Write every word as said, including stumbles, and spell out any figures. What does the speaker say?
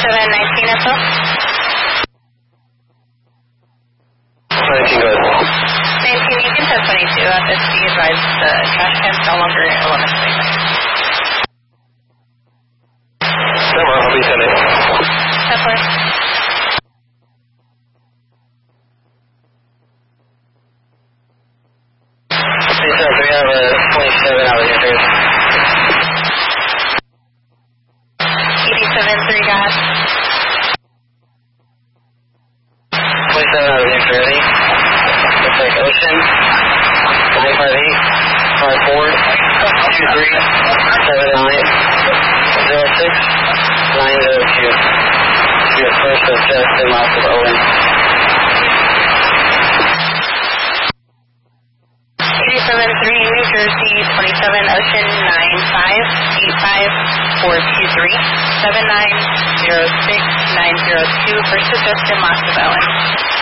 eighty-seven nineteen info. nineteen, go ahead. nineteen, you can test twenty-two. At this be advised the trash can is no longer eleven twenty-six. No, I'll be ten eight. Tesla. Three seven three, I have a twenty-seven out of your face. eighty-seven three gas. twenty-seven out of your thirty. Looks like Ocean. nine five eight, five four, two three, seven nine, zero six, nine zero two. Your first of Justin, last of Owen. eighty-seven three, New Jersey, twenty-seven Ocean, nine five eight five four two three, seven nine zero six nine zero two, first of Justin, last of Owen.